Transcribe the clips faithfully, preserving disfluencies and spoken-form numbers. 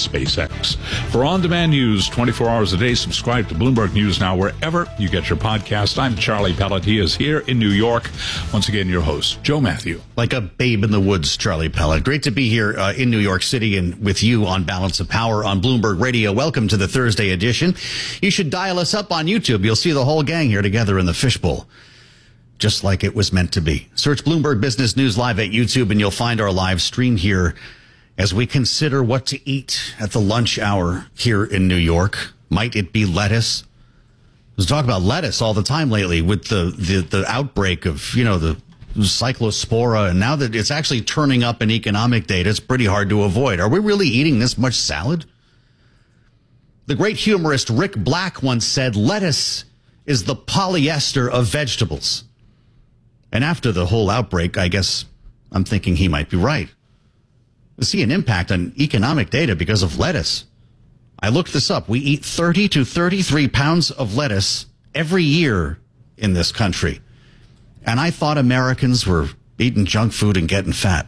SpaceX. For on-demand news twenty-four hours a day, subscribe to Bloomberg News Now wherever you get your podcast. I'm Charlie Pellet. He is here in New York. Once again, your host, Joe Matthew. Like a babe in the woods, Charlie Pellet. Great to be here uh, in New York City and with you on Balance of Power on Bloomberg Radio. Welcome to the Thursday edition. You should dial us up on YouTube. You'll see the whole gang here together in the fishbowl, just like it was meant to be. Search Bloomberg Business News Live at YouTube, and you'll find our live stream here as we consider what to eat at the lunch hour here in New York. Might it be lettuce? There's talk about lettuce all the time lately with the, the, the outbreak of, you know, the cyclospora, and now that it's actually turning up in economic data, it's pretty hard to avoid. Are we really eating this much salad? The great humorist Rick Black once said, lettuce is the polyester of vegetables. And after the whole outbreak, I guess I'm thinking he might be right. We see an impact on economic data because of lettuce. I looked this up. We eat thirty to thirty-three pounds of lettuce every year in this country. And I thought Americans were eating junk food and getting fat.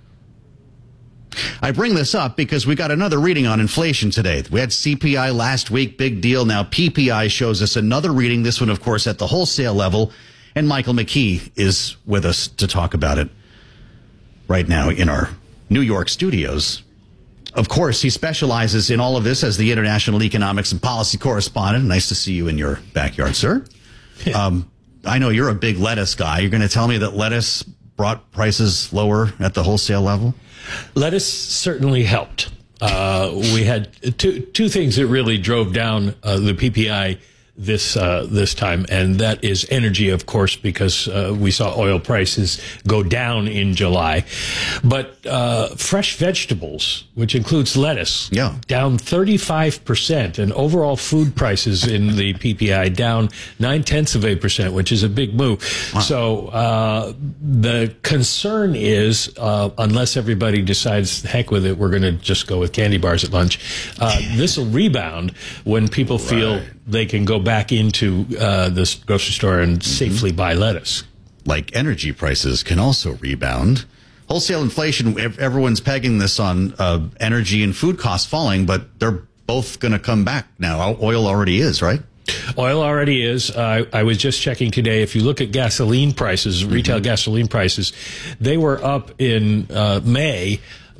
I bring this up because we got another reading on inflation today. We had C P I last week, big deal. Now P P I shows us another reading, this one, of course, at the wholesale level. And Michael McKee is with us to talk about it right now in our New York studios. Of course, he specializes in all of this as the international economics and policy correspondent. Nice to see you in your backyard, sir. Um, I know you're a big lettuce guy. You're going to tell me that lettuce brought prices lower at the wholesale level? Lettuce certainly helped. Uh, we had two two things that really drove down uh, the P P I this uh, this time, and that is energy, of course, because uh, we saw oil prices go down in July. But uh, fresh vegetables, which includes lettuce, yeah. down thirty-five percent, and overall food prices in the P P I down nine-tenths of a percent, which is a big move. Wow. So uh, the concern is, uh, unless everybody decides, heck with it, we're going to just go with candy bars at lunch, uh, this will rebound when people right. feel they can go back into uh, this grocery store and mm-hmm. safely buy lettuce. Like energy prices can also rebound. Wholesale inflation, everyone's pegging this on uh, energy and food costs falling, but they're both going to come back now. Oil already is, right? Oil already is. Uh, I was just checking today. If you look at gasoline prices, retail mm-hmm. gasoline prices, they were up in uh, May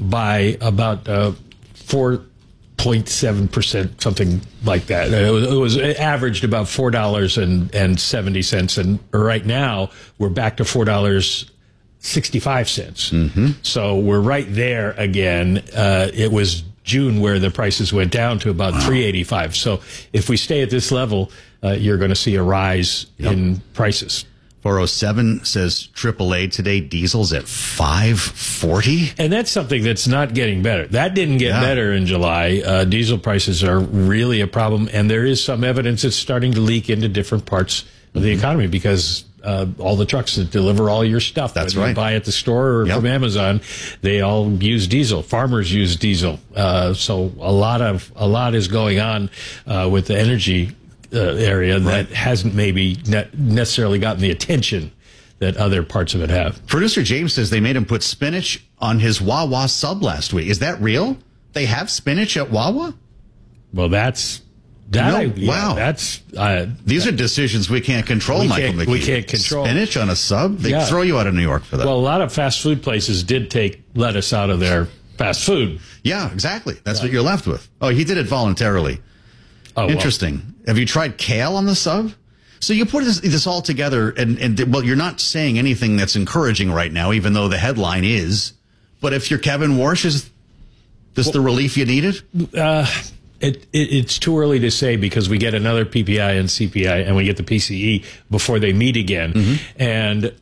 by about uh, four point seven percent, something like that. It was, it was it averaged about four dollars and seventy cents, and right now we're back to four dollars and sixty-five cents. Mm-hmm. So we're right there again. Uh, it was June where the prices went down to about wow. three dollars and eighty-five cents. So if we stay at this level, uh, you're going to see a rise yep. in prices. four oh seven says triple A today, diesel's at five forty. And that's something that's not getting better. That didn't get yeah. better in July. Uh, diesel prices are really a problem, and there is some evidence it's starting to leak into different parts of mm-hmm. the economy because uh, all the trucks that deliver all your stuff, that's whether right. you buy at the store or yep. from Amazon, they all use diesel. Farmers use diesel. Uh, so a lot of a lot is going on uh, with the energy Uh, area that right. hasn't maybe ne- necessarily gotten the attention that other parts of it have. Producer James says they made him put spinach on his Wawa sub last week. Is that real? They have spinach at Wawa? Well, that's that. No, I, yeah, wow, that's uh, these that, are decisions we can't control, we Michael can't, McKee. We can't control spinach on a sub. They yeah. throw you out of New York for that. Well, a lot of fast food places did take lettuce out of their fast food. Yeah, exactly. That's yeah. what you're left with. Oh, he did it voluntarily. Oh, interesting. Well. Have you tried kale on the sub? So you put this, this all together, and, and well, you're not saying anything that's encouraging right now, even though the headline is. But if you're Kevin Warsh, is this well, the relief you needed? Uh, it, it, it's too early to say because we get another P P I and C P I, and we get the P C E before they meet again. Mm-hmm. And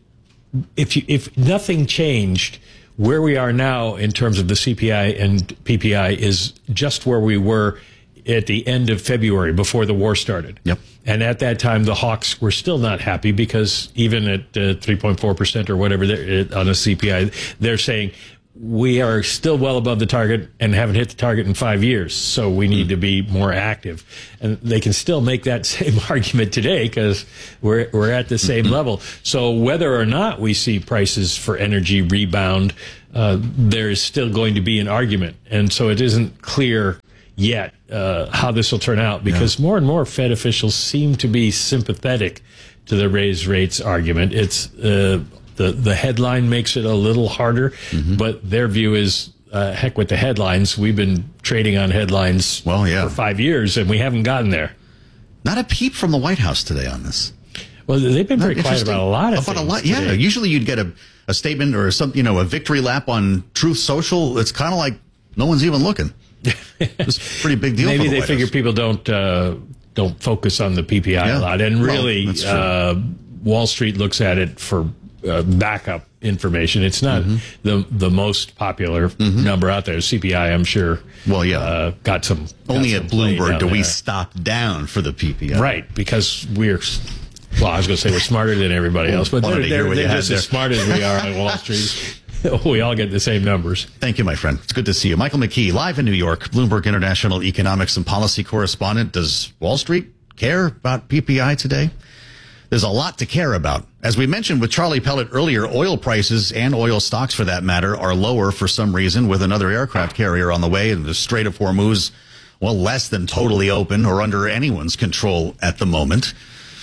if you, if nothing changed, where we are now in terms of the C P I and P P I is just where we were at the end of February before the war started. Yep. And at that time, the hawks were still not happy because even at uh, three point four percent or whatever on a C P I, they're saying we are still well above the target and haven't hit the target in five years. So we need to be more active. And they can still make that same argument today because we're, we're at the same level. So whether or not we see prices for energy rebound, uh, there is still going to be an argument. And so it isn't clear yet uh, how this will turn out, because yeah. more and more Fed officials seem to be sympathetic to the raise rates argument. It's uh, the the headline makes it a little harder, mm-hmm. but their view is uh, heck with the headlines. We've been trading on headlines well, yeah. for five years, and we haven't gotten there. Not a peep from the White House today on this. Well, they've been very quiet about a lot of about things. A lot, yeah, today. Usually you'd get a, a statement or some, you know, a victory lap on Truth Social. It's kind of like no one's even looking. It's a pretty big deal. Maybe for the they White figure House. people don't uh, don't focus on the P P I yeah. a lot, and really, well, uh, Wall Street looks at it for uh, backup information. It's not mm-hmm. the the most popular mm-hmm. number out there. C P I, I'm sure. Well, yeah, uh, got some. Only got at some Bloomberg do there. we stop down for the P P I, right? Because we're. Well, I was going to say we're smarter than everybody else, but they're, they're, they're just as smart as we are on Wall Street. We all get the same numbers. Thank you, my friend. It's good to see you. Michael McKee, live in New York, Bloomberg International Economics and Policy Correspondent. Does Wall Street care about P P I today? There's a lot to care about. As we mentioned with Charlie Pellet earlier, oil prices and oil stocks, for that matter, are lower for some reason, with another aircraft carrier on the way, and the Strait of Hormuz, well, less than totally open or under anyone's control at the moment.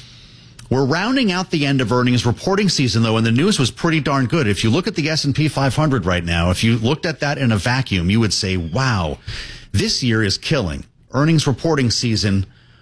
We're rounding out the end of earnings reporting season, though, and the news was pretty darn good. If you look at the S and P five hundred right now, if you looked at that in a vacuum, you would say, wow, this year is killing. Earnings reporting season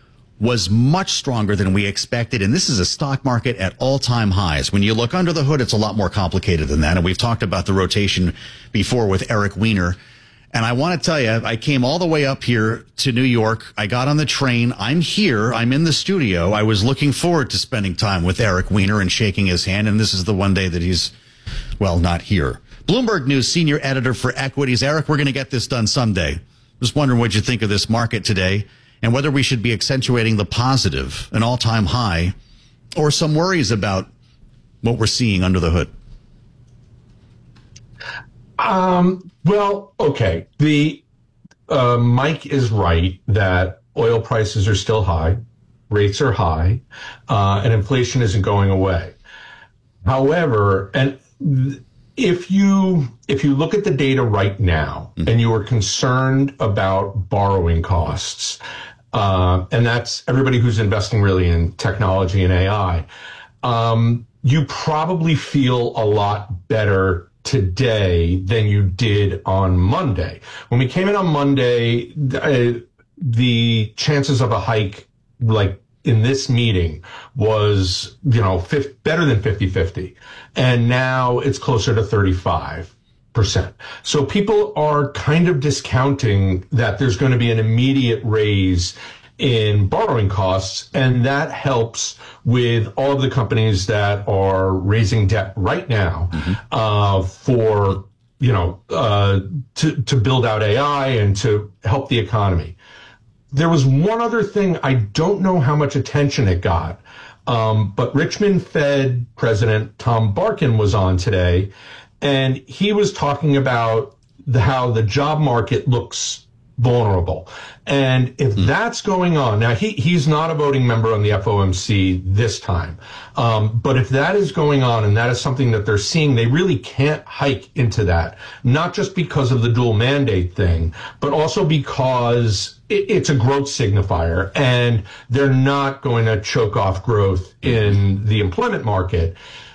was much stronger than we expected, and this is a stock market at all-time highs. When you look under the hood, it's a lot more complicated than that, and we've talked about the rotation before with Eric Weiner. And I want to tell you, I came all the way up here to New York. I got on the train. I'm here. I'm in the studio. I was looking forward to spending time with Eric Weiner and shaking his hand. And this is the one day that he's, well, not here. Bloomberg News senior editor for equities. Eric, we're going to get this done someday. Just wondering what you think of this market today and whether we should be accentuating the positive, an all-time high, or some worries about what we're seeing under the hood. Um, well, okay. The, uh, Mike is right that oil prices are still high, rates are high, uh, and inflation isn't going away. However, and if you, if you look at the data right now mm-hmm. and you are concerned about borrowing costs, uh, and that's everybody who's investing really in technology and A I, um, you probably feel a lot better today than you did on Monday. When we came in on Monday, uh, the chances of a hike, like in this meeting, was, you know, fifty, better than fifty-fifty. And now it's closer to thirty-five percent. So people are kind of discounting that there's going to be an immediate raise in borrowing costs, and that helps with all of the companies that are raising debt right now mm-hmm. uh, for, you know, uh, to, to build out A I and to help the economy. There was one other thing, I don't know how much attention it got, um, but Richmond Fed President Tom Barkin was on today, and he was talking about the, how the job market looks vulnerable. And if mm. that's going on, now he, he's not a voting member on the F O M C this time. Um, but if that is going on and that is something that they're seeing, they really can't hike into that, not just because of the dual mandate thing, but also because it, it's a growth signifier and they're not going to choke off growth in the employment market.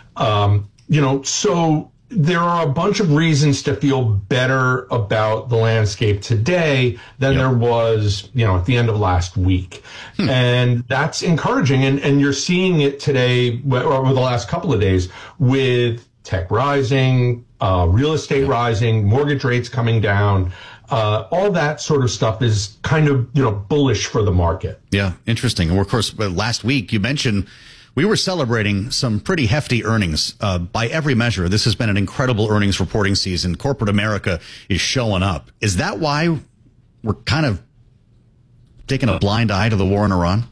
Um, you know, so there are a bunch of reasons to feel better about the landscape today than yep. there was, you know, at the end of last week. Hmm. And that's encouraging. And, and you're seeing it today, or over the last couple of days, with tech rising, uh, real estate yep. rising, mortgage rates coming down. Uh, all that sort of stuff is kind of, you know, bullish for the market. Yeah, interesting. And of course, last week you mentioned we were celebrating some pretty hefty earnings uh, by every measure. This has been an incredible earnings reporting season. Corporate America is showing up. Is that why we're kind of taking a blind eye to the war in Iran?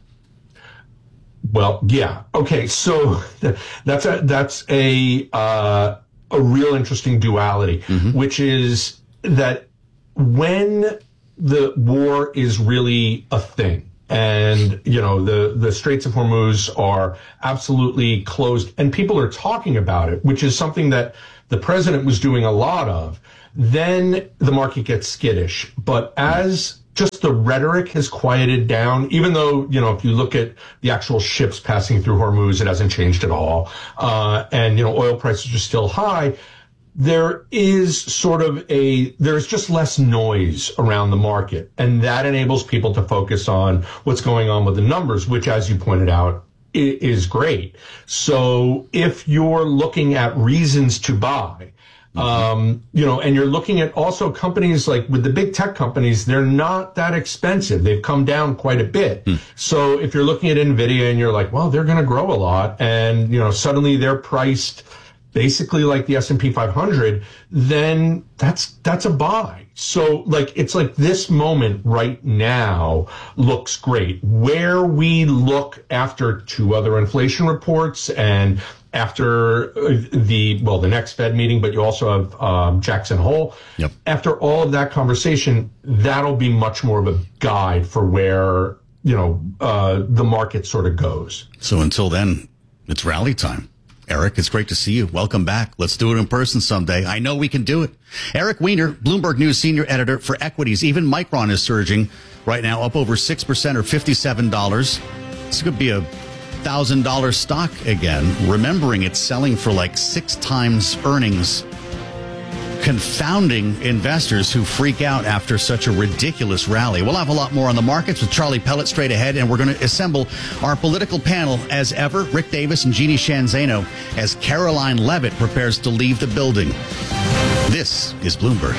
Well, yeah. Okay, so that's a that's a uh, a real interesting duality, mm-hmm. which is that when the war is really a thing, and, you know, the, the Straits of Hormuz are absolutely closed, and people are talking about it, which is something that the president was doing a lot of, then the market gets skittish. But as just the rhetoric has quieted down, even though, you know, if you look at the actual ships passing through Hormuz, it hasn't changed at all. Uh, and, you know, oil prices are still high. There is sort of a, there's just less noise around the market. And that enables people to focus on what's going on with the numbers, which, as you pointed out, is great. So if you're looking at reasons to buy, Um, you know, and you're looking at also companies like with the big tech companies, they're not that expensive. They've come down quite a bit. Mm. So if you're looking at NVIDIA and you're like, well, they're going to grow a lot, and, you know, suddenly they're priced basically like the S and P five hundred, then that's, that's a buy. So like, it's like this moment right now looks great. Where we look after two other inflation reports and after the, well, the next Fed meeting, but you also have um, Jackson Hole. Yep. After all of that conversation, that'll be much more of a guide for where, you know, uh, the market sort of goes. So until then, it's rally time. Eric, it's great to see you. Welcome back. Let's do it in person someday. I know we can do it. Eric Weiner, Bloomberg News senior editor for equities. Even Micron is surging right now, up over six percent or fifty-seven dollars. This could be a one thousand dollars stock again, remembering it's selling for like six times earnings, confounding investors who freak out after such a ridiculous rally. We'll have a lot more on the markets with Charlie Pellet straight ahead, and we're going to assemble our political panel as ever, Rick Davis and Jeannie Shanzano, as Caroline Levitt prepares to leave the building. This is Bloomberg.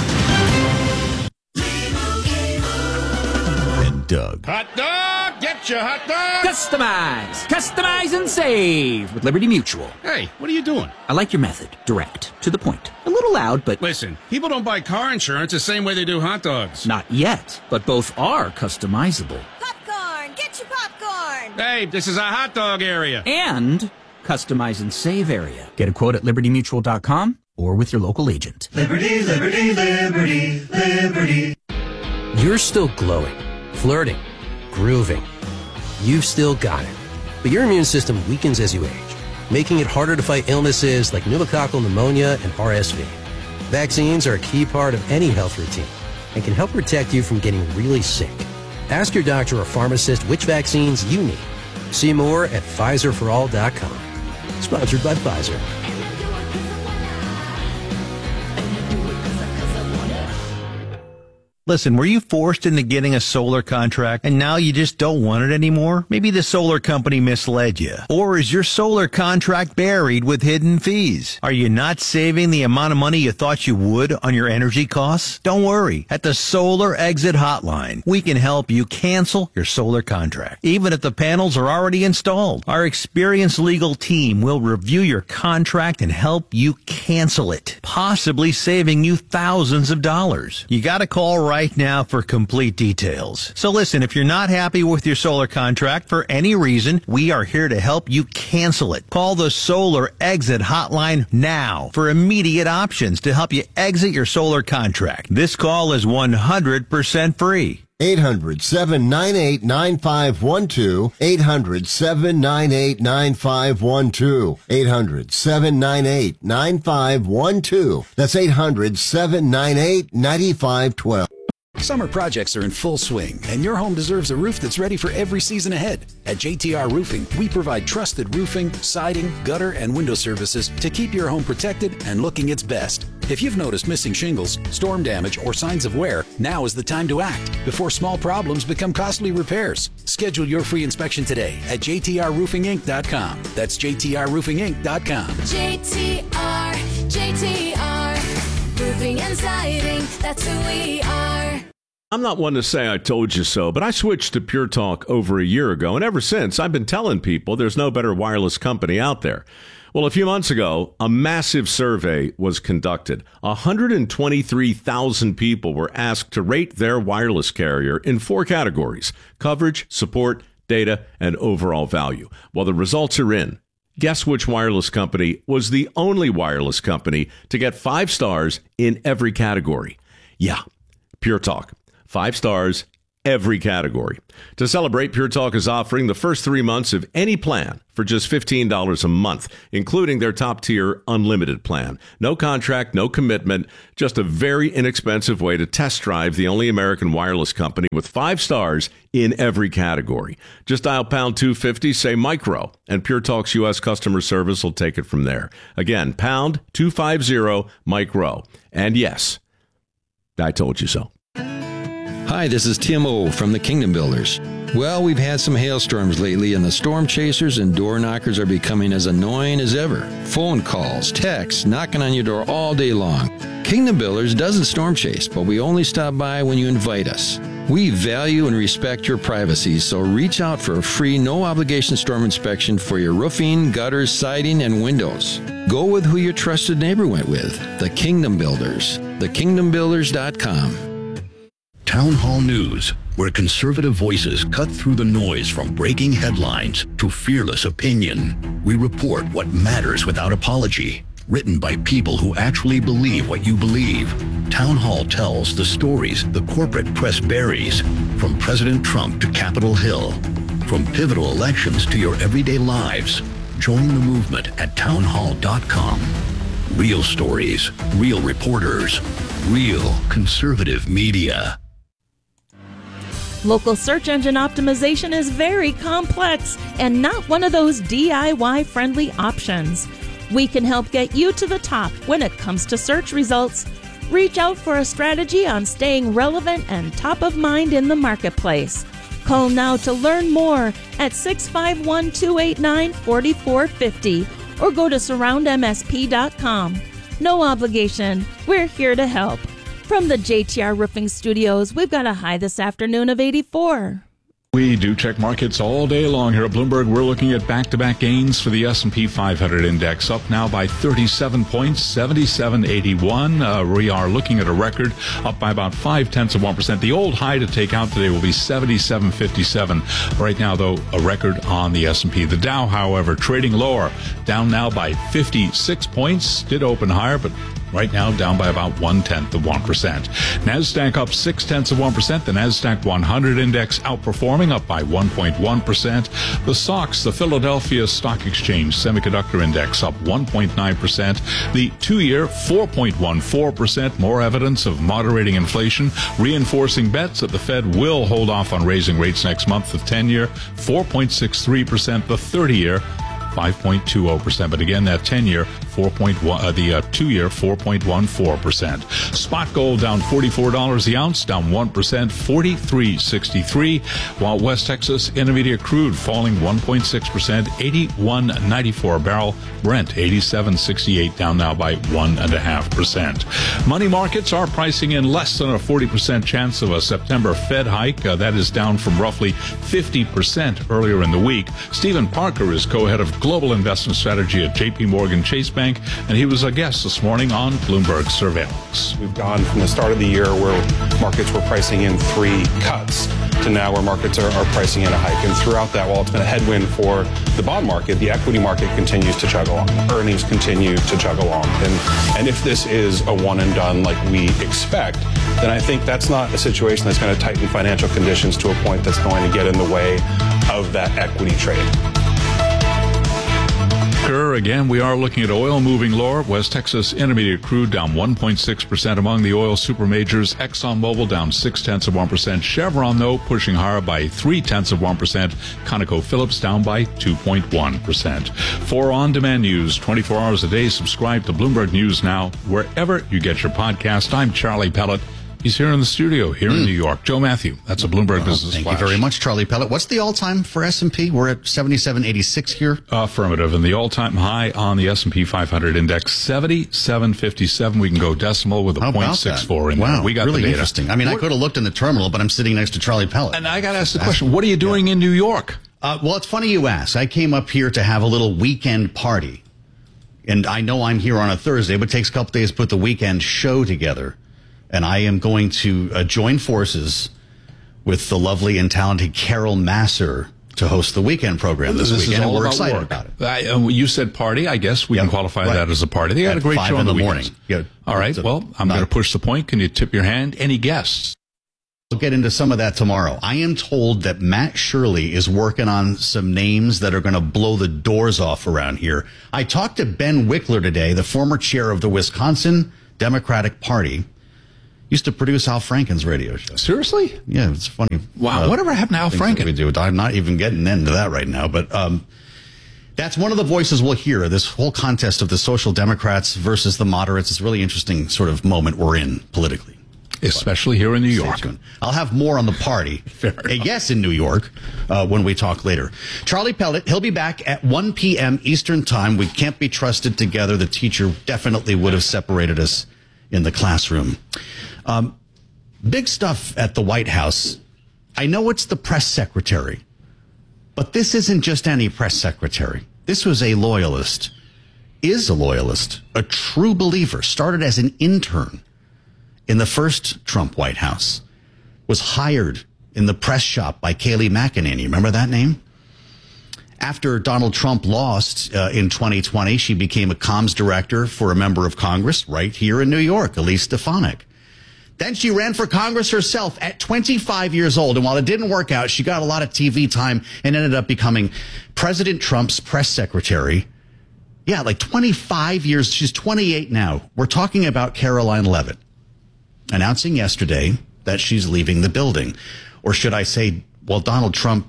And Doug. Hot dog! Get your hot dog! Customize! Customize and save with Liberty Mutual. Hey, what are you doing? I like your method. Direct. To the point. A little loud, but... Listen, people don't buy car insurance the same way they do hot dogs. Not yet, but both are customizable. Popcorn! Get your popcorn! Hey, this is a hot dog area. And customize and save area. Get a quote at liberty mutual dot com or with your local agent. Liberty, liberty, liberty, liberty. You're still glowing, flirting, grooving. You've still got it. But your immune system weakens as you age, making it harder to fight illnesses like pneumococcal pneumonia and R S V. Vaccines are a key part of any health routine and can help protect you from getting really sick. Ask your doctor or pharmacist which vaccines you need. See more at Pfizer for all dot com. Sponsored by Pfizer. Listen, were you forced into getting a solar contract and now you just don't want it anymore? Maybe the solar company misled you. Or is your solar contract buried with hidden fees? Are you not saving the amount of money you thought you would on your energy costs? Don't worry. At the Solar Exit Hotline, we can help you cancel your solar contract, even if the panels are already installed. Our experienced legal team will review your contract and help you cancel it, possibly saving you thousands of dollars. You gotta call right Right now for complete details. So listen, if you're not happy with your solar contract for any reason, we are here to help you cancel it. Call the Solar Exit Hotline now for immediate options to help you exit your solar contract. This call is one hundred percent free. eight hundred, seven nine eight, nine five one two. eight hundred, seven nine eight, nine five one two. eight hundred, seven nine eight, nine five one two. That's eight hundred, seven nine eight, nine five one two. Summer projects are in full swing, and your home deserves a roof that's ready for every season ahead. At J T R Roofing, we provide trusted roofing, siding, gutter, and window services to keep your home protected and looking its best. If you've noticed missing shingles, storm damage, or signs of wear, now is the time to act before small problems become costly repairs. Schedule your free inspection today at j t r roofing inc dot com. That's j t r roofing inc dot com. J T R, J T R, roofing and siding, that's who we are. I'm not one to say I told you so, but I switched to Pure Talk over a year ago, and ever since, I've been telling people there's no better wireless company out there. Well, a few months ago, a massive survey was conducted. one hundred twenty-three thousand people were asked to rate their wireless carrier in four categories: coverage, support, data, and overall value. Well, the results are in. Guess which wireless company was the only wireless company to get five stars in every category? Yeah, Pure Talk. Five stars, every category. To celebrate, Pure Talk is offering the first three months of any plan for just fifteen dollars a month, including their top-tier unlimited plan. No contract, no commitment, just a very inexpensive way to test drive the only American wireless company with five stars in every category. Just dial pound two fifty, say micro, and Pure Talk's U S customer service will take it from there. Again, pound two fifty, micro. And yes, I told you so. Hi, this is Tim O from the Kingdom Builders. Well, we've had some hailstorms lately, and the storm chasers and door knockers are becoming as annoying as ever. Phone calls, texts, knocking on your door all day long. Kingdom Builders doesn't storm chase, but we only stop by when you invite us. We value and respect your privacy, so reach out for a free, no-obligation storm inspection for your roofing, gutters, siding, and windows. Go with who your trusted neighbor went with, the Kingdom Builders, the kingdom builders dot com. Town Hall News, where conservative voices cut through the noise from breaking headlines to fearless opinion. We report what matters without apology. Written by people who actually believe what you believe. Town Hall tells the stories the corporate press buries, from President Trump to Capitol Hill, from pivotal elections to your everyday lives. Join the movement at town hall dot com. Real stories, real reporters, real conservative media. Local search engine optimization is very complex and not one of those D I Y-friendly options. We can help get you to the top when it comes to search results. Reach out for a strategy on staying relevant and top of mind in the marketplace. Call now to learn more at six five one, two eight nine, four four five zero or go to surround m s p dot com. No obligation. We're here to help. From the J T R Roofing Studios, we've got a high this afternoon of eighty-four. We do check markets all day long here at Bloomberg. We're looking at back-to-back gains for the S and P five hundred index, up now by thirty-seven points, seventy-seven eighty-one. Uh, we are looking at a record up by about five tenths of one percent. The old high to take out today will be seventy-seven fifty-seven. Right now, though, a record on the S and P. The Dow, however, trading lower, down now by fifty-six points. Did open higher, but right now down by about one-tenth of one percent. NASDAQ up six-tenths of one percent. The NASDAQ one hundred index outperforming, up by one point one percent. The S O X, the Philadelphia Stock Exchange Semiconductor Index, up one point nine percent. The two-year, four point one four percent. More evidence of moderating inflation, reinforcing bets that the Fed will hold off on raising rates next month. The ten-year, four point six three percent. The thirty-year, five point two zero percent. But again, that ten-year, four point one, uh, the uh, two-year, four point one four percent. Spot gold down forty-four dollars the ounce, down one percent, forty-three sixty-three. While West Texas Intermediate crude falling one point six percent, eighty-one ninety-four a barrel. Brent, eighty-seven sixty-eight, down now by one point five percent. Money markets are pricing in less than a forty percent chance of a September Fed hike. Uh, that is down from roughly fifty percent earlier in the week. Stephen Parker is co-head of Global Investment Strategy at J P Morgan Chase Bank, and he was a guest this morning on Bloomberg Surveillance. We've gone from the start of the year where markets were pricing in three cuts to now where markets are, are pricing in a hike. And throughout that, while it's been a headwind for the bond market, the equity market continues to chug along. Earnings continue to chug along. And, and if this is a one and done like we expect, then I think that's not a situation that's going to tighten financial conditions to a point that's going to get in the way of that equity trade. Again, we are looking at oil moving lower. West Texas Intermediate crude down one point six percent among the oil super majors. ExxonMobil down six tenths of one percent. Chevron, though, pushing higher by three tenths of one percent. ConocoPhillips down by two point one percent. For on-demand news, twenty-four hours a day, subscribe to Bloomberg News Now wherever you get your podcast. I'm Charlie Pellet. He's here in the studio, here mm. in New York. Joe Matthew, that's a Bloomberg well, Business Thank Flash. you very much, Charlie Pellet. What's the all-time for S and P? We're at seventy-seven eighty-six here. Affirmative. And the all-time high on the S and P five hundred index, seventy-seven fifty-seven. We can go decimal with a How point six four in wow, there. We got really the data. Interesting. I mean, We're, I could have looked in the terminal, but I'm sitting next to Charlie Pellet. And I got to ask the question, what are you doing yeah. in New York? Uh, well, it's funny you ask. I came up here to have a little weekend party. And I know I'm here on a Thursday, but it takes a couple days to put the weekend show together. And I am going to uh, join forces with the lovely and talented Carol Massar to host the weekend program this, this weekend, is all and we're about excited work. about it. I, uh, you said party. I guess we Yep, can qualify right. that as a party. They got At a great five show on in the, the weekends. morning. Yeah. All right. It's a- Well, I'm not- going to push the point. Can you tip your hand? Any guests? We'll get into some of that tomorrow. I am told that Matt Shirley is working on some names that are going to blow the doors off around here. I talked to Ben Wickler today, the former chair of the Wisconsin Democratic Party. Used to produce Al Franken's radio show. Seriously? Yeah, it's funny. Wow. Uh, Whatever happened to Al things that Franken? We do. I'm not even getting into that right now, but um, that's one of the voices we'll hear. This whole contest of the Social Democrats versus the moderates is a really interesting sort of moment we're in politically. Especially here in New York. I'll have more on the party. A yes in New York uh, when we talk later. Charlie Pellet, he'll be back at one p.m. Eastern Time. We can't be trusted together. The teacher definitely would have separated us in the classroom. Um, big stuff at the White House. I know it's the press secretary, but this isn't just any press secretary. This was a loyalist, is a loyalist, a true believer, started as an intern in the first Trump White House, was hired in the press shop by Kayleigh McEnany. Remember that name? After Donald Trump lost uh, in twenty twenty, she became a comms director for a member of Congress right here in New York, Elise Stefanik. Then she ran for Congress herself at twenty-five years old. And while it didn't work out, she got a lot of T V time and ended up becoming President Trump's press secretary. Yeah, like twenty-five years. She's twenty-eight now. We're talking about Caroline Leavitt, announcing yesterday that she's leaving the building. Or should I say, well, Donald Trump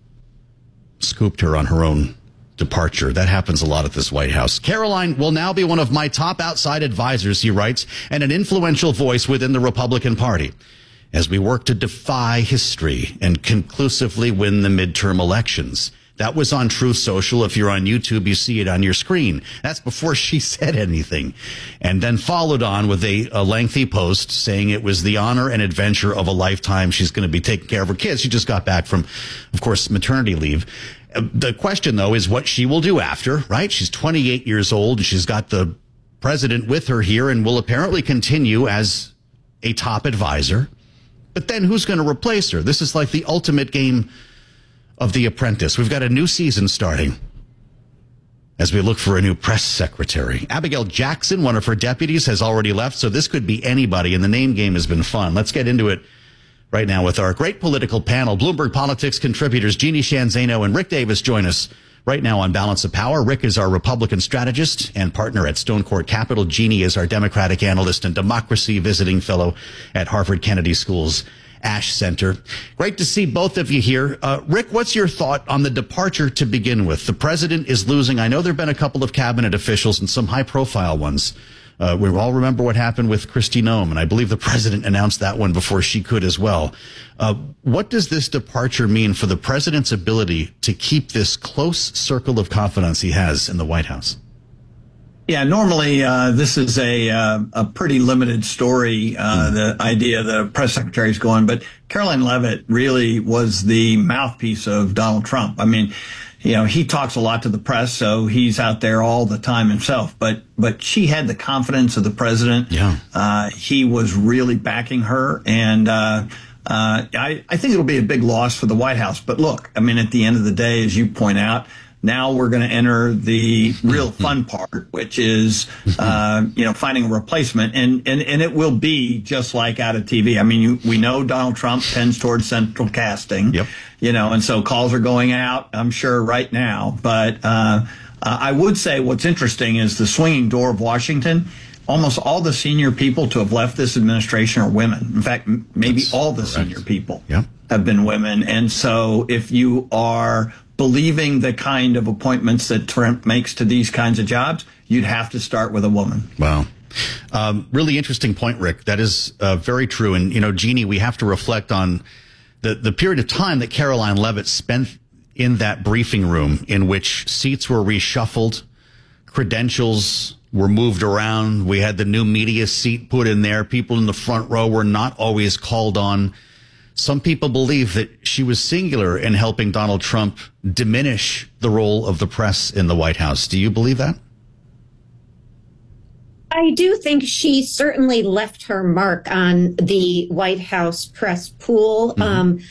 scooped her on her own departure. That happens a lot at this White House. Caroline will now be one of my top outside advisors, he writes, and an influential voice within the Republican Party as we work to defy history and conclusively win the midterm elections. That was on Truth Social. If you're on YouTube, you see it on your screen. That's before she said anything. And then followed on with a, a lengthy post saying it was the honor and adventure of a lifetime. She's going to be taking care of her kids. She just got back from, of course, maternity leave. The question, though, is what she will do after, right? She's twenty-eight years old. And she's got the president with her here and will apparently continue as a top advisor. But then who's going to replace her? This is like the ultimate game of The Apprentice. We've got a new season starting as we look for a new press secretary. Abigail Jackson, one of her deputies, has already left, so this could be anybody, and the name game has been fun. Let's get into it right now with our great political panel. Bloomberg Politics contributors Jeannie Sheehan Zaino and Rick Davis join us right now on Balance of Power. Rick is our Republican strategist and partner at Stone Court Capital. Jeannie is our Democratic analyst and democracy visiting fellow at Harvard Kennedy School's Ash Center. Great to see both of you here. Uh, Rick, what's your thought on the departure to begin with? The president is losing. I know there have been a couple of cabinet officials and some high-profile ones. Uh, we all remember what happened with Kristi Noem, and I believe the president announced that one before she could as well. Uh, what does this departure mean for the president's ability to keep this close circle of confidence he has in the White House? Yeah, normally uh, this is a uh, a pretty limited story, uh, the idea the press secretary is going, but Caroline Leavitt really was the mouthpiece of Donald Trump. I mean, you know, he talks a lot to the press, so he's out there all the time himself, but but she had the confidence of the president. Yeah. Uh, he was really backing her, and uh, uh, I, I think it'll be a big loss for the White House. But look, I mean, at the end of the day, as you point out, now we're going to enter the real fun part, which is, uh, you know, finding a replacement. And, and, and it will be just like out of T V. I mean, you, we know Donald Trump tends towards central casting, yep. you know, and so calls are going out, I'm sure, right now. But uh, uh, I would say what's interesting is the swinging door of Washington. Almost all the senior people to have left this administration are women. In fact, m- maybe That's all the correct. senior people yep. have been women. And so if you are believing the kind of appointments that Trump makes to these kinds of jobs, you'd have to start with a woman. Wow. Um, really interesting point, Rick. That is uh, very true. And, you know, Jeannie, we have to reflect on the, the period of time that Caroline Leavitt spent in that briefing room in which seats were reshuffled, credentials were moved around. We had the new media seat put in there. People in the front row were not always called on. Some people believe that she was singular in helping Donald Trump diminish the role of the press in the White House. Do you believe that? I do think she certainly left her mark on the White House press pool. Mm-hmm. Um,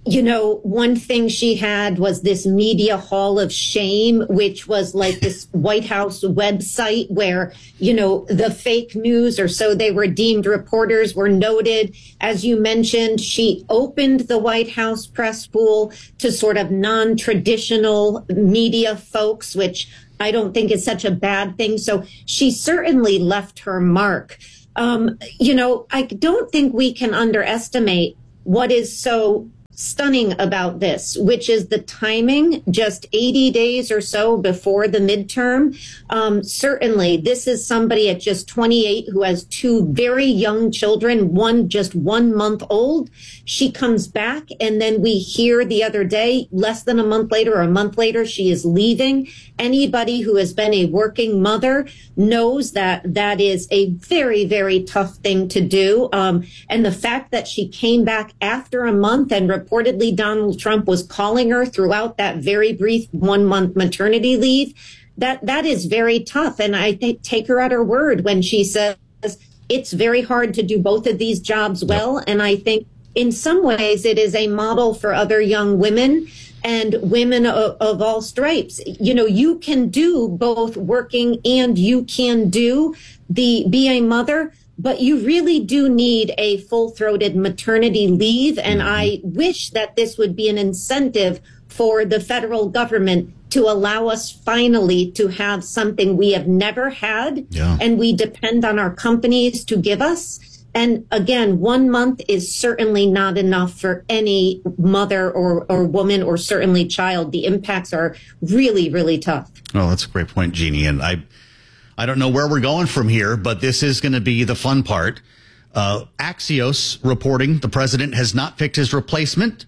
you know, one thing she had was this media hall of shame, which was like this White House website where, you know, the fake news, or so they were deemed, reporters were noted. As you mentioned, she opened the White House press pool to sort of non-traditional media folks, which I don't think is such a bad thing. So she certainly left her mark. Um, you know, I don't think we can underestimate what is so stunning about this, which is the timing, just eighty days or so before the midterm. Um, certainly, this is somebody at just twenty-eight who has two very young children, one just one month old. She comes back, and then we hear the other day, less than a month later or a month later, she is leaving. Anybody who has been a working mother knows that that is a very, very tough thing to do. Um, and the fact that she came back after a month, and reportedly Donald Trump was calling her throughout that very brief one month maternity leave, that that is very tough. And I th- take her at her word when she says it's very hard to do both of these jobs well. And I think in some ways it is a model for other young women and women of, of all stripes. You know, you can do both working and you can do the be a mother, but you really do need a full-throated maternity leave. And I wish that this would be an incentive for the federal government to allow us finally to have something we have never had. Yeah. And we depend on our companies to give us. And again, one month is certainly not enough for any mother or, or woman, or certainly child. The impacts are really, really tough. Oh, that's a great point, Jeannie. And I, I don't know where we're going from here, but this is going to be the fun part. Uh, Axios reporting the president has not picked his replacement,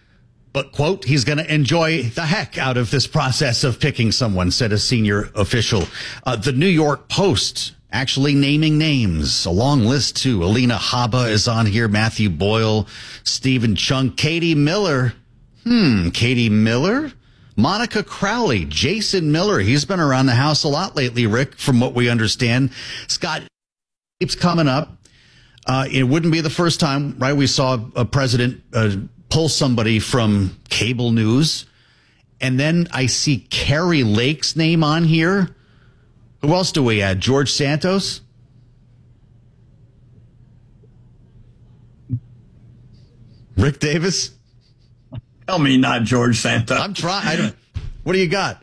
but, quote, he's going to enjoy the heck out of this process of picking someone, said a senior official. Uh, the New York Post actually naming names, a long list too. Alina Habba is on here, Matthew Boyle, Stephen Chung, Katie Miller. Hmm, Katie Miller? Monica Crowley, Jason Miller. He's been around the house a lot lately, Rick, from what we understand. Scott keeps coming up. Uh, it wouldn't be the first time, right? We saw a president uh, pull somebody from cable news. And then I see Carrie Lake's name on here. Who else do we add? George Santos? Rick Davis? Tell me not George Santos. I'm trying. I don't. What do you got?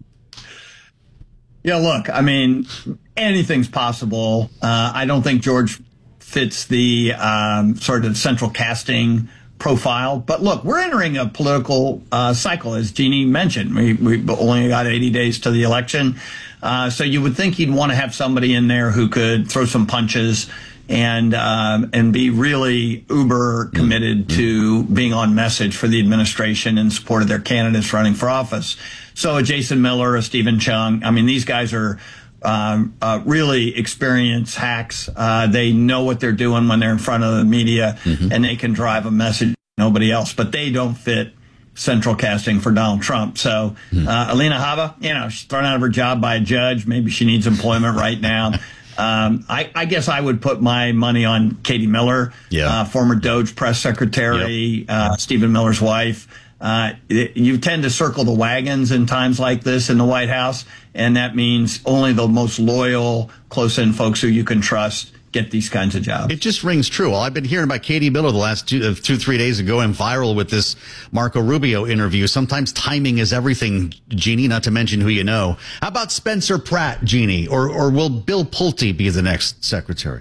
Yeah, look, I mean, anything's possible. Uh, I don't think George fits the um, sort of central casting profile. But look, we're entering a political uh, cycle, as Jeannie mentioned. We, we only got eighty days to the election. Uh, so you would think he'd want to have somebody in there who could throw some punches and um, and be really uber committed mm-hmm. to being on message for the administration in support of their candidates running for office. So a Jason Miller, a Stephen Chung, I mean, these guys are um, uh, really experienced hacks. Uh, they know what they're doing when they're in front of the media, mm-hmm. and they can drive a message nobody else, but they don't fit central casting for Donald Trump. So uh, Alina Habba, you know, she's thrown out of her job by a judge. Maybe she needs employment right now. Um, I, I guess I would put my money on Katie Miller, yeah. uh, former Doge press secretary, yep. uh, Stephen Miller's wife. Uh, it, you tend to circle the wagons in times like this in the White House, and that means only the most loyal, close-in folks who you can trust get these kinds of jobs. It just rings true. Well, I've been hearing about Katie Miller the last two, uh, two, three days ago, and viral with this Marco Rubio interview. Sometimes timing is everything, Jeannie, not to mention who you know. How about Spencer Pratt, Jeannie? Or, or will Bill Pulte be the next secretary?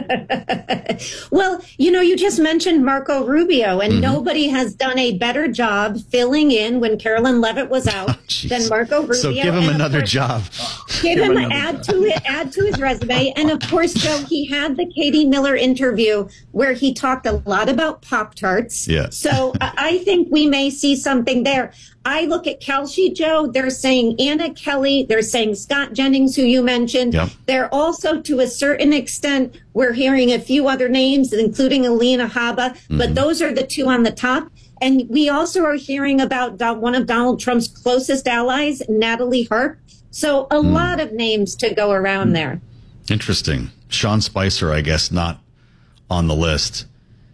Well, you know, you just mentioned Marco Rubio, and mm-hmm. nobody has done a better job filling in when Carolyn Leavitt was out oh, than Marco Rubio. So give him and another course, job. Give him add to it, add to his resume. And of course, Joe, he had the Katie Miller interview where he talked a lot about Pop-Tarts. Yeah. So I think we may see something there. I look at Kelsey, Joe, they're saying Anna Kelly, they're saying Scott Jennings, who you mentioned. Yep. They're also, to a certain extent, we're hearing a few other names, including Alina Habba, mm-hmm. but those are the two on the top. And we also are hearing about one of Donald Trump's closest allies, Natalie Harp. So a mm. lot of names to go around mm. there. Interesting. Sean Spicer, I guess, not on the list.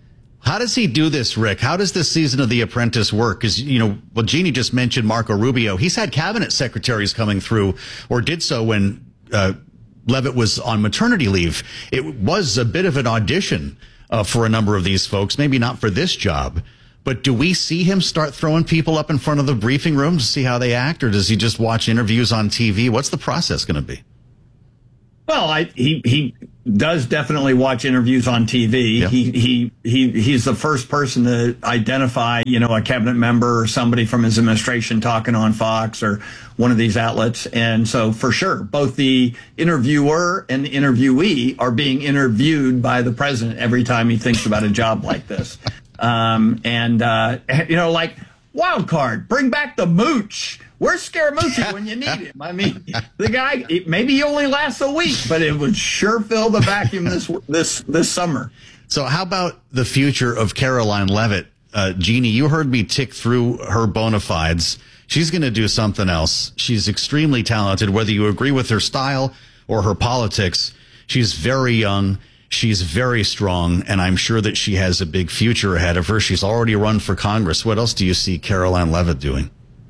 How does he do this, Rick? How does this season of The Apprentice work? Because, you know, well, Jeannie just mentioned Marco Rubio. He's had cabinet secretaries coming through, or did so when uh, Leavitt was on maternity leave. It was a bit of an audition uh, for a number of these folks, maybe not for this job. But do we see him start throwing people up in front of the briefing room to see how they act, or does he just watch interviews on T V? What's the process going to be? Well, I, he he does definitely watch interviews on T V. Yep. He he he he's the first person to identify, you know, a cabinet member or somebody from his administration talking on Fox or one of these outlets. And so, for sure, both the interviewer and the interviewee are being interviewed by the president every time he thinks about a job like this. Um, and uh, you know, like wild card, bring back the mooch. Where's Scaramucci when you need him? I mean, the guy, maybe he only lasts a week, but it would sure fill the vacuum this this this summer. So how about the future of Caroline Leavitt? Uh, Jeannie, you heard me tick through her bona fides. She's going to do something else. She's extremely talented, whether you agree with her style or her politics. She's very young. She's very strong, and I'm sure that she has a big future ahead of her. She's already run for Congress. What else do you see Caroline Leavitt doing?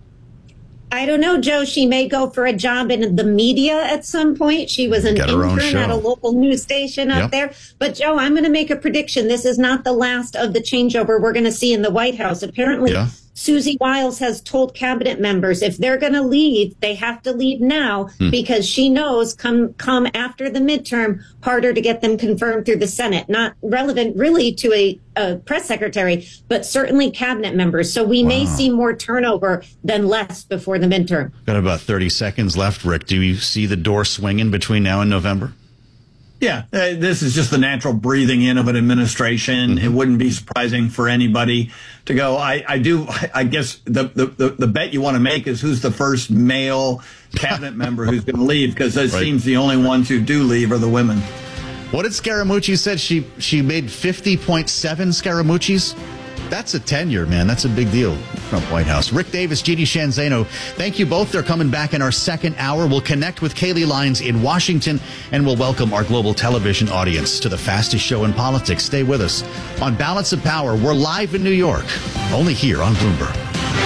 I don't know, Joe. She may go for a job in the media at some point. She was an intern at a local news station up yep. there. But, Joe, I'm going to make a prediction. This is not the last of the changeover we're going to see in the White House. Apparently, yeah. Susie Wiles has told cabinet members if they're going to leave, they have to leave now hmm. because she knows come come after the midterm, harder to get them confirmed through the Senate. Not relevant really to a, a press secretary, but certainly cabinet members. So we wow. may see more turnover than less before the midterm. Got about thirty seconds left, Rick. Do you see the door swinging between now and November? Yeah, uh, this is just the natural breathing in of an administration. Mm-hmm. It wouldn't be surprising for anybody to go. I, I do. I guess the, the, the, the bet you want to make is who's the first male cabinet member who's going to leave, because it right. seems the only ones who do leave are the women. What did Scaramucci said? She she made fifty point seven Scaramucci's. That's a tenure, man. That's a big deal. Trump White House. Rick Davis, Jeannie Sheehan Zaino, thank you both. They're coming back in our second hour. We'll connect with Kaylee Lyons in Washington, and we'll welcome our global television audience to the fastest show in politics. Stay with us on Balance of Power. We're live in New York, only here on Bloomberg.